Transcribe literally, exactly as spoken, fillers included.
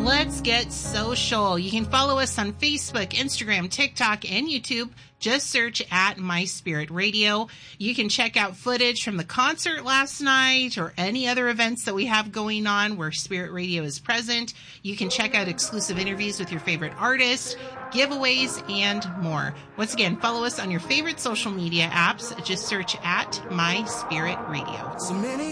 Let's get social. You can follow us on Facebook, Instagram, TikTok, and YouTube. Just search at My Spirit Radio. You can check out footage from the concert last night or any other events that we have going on where Spirit Radio is present. You can check out exclusive interviews with your favorite artists, giveaways, and more. Once again, follow us on your favorite social media apps. Just search at My Spirit Radio.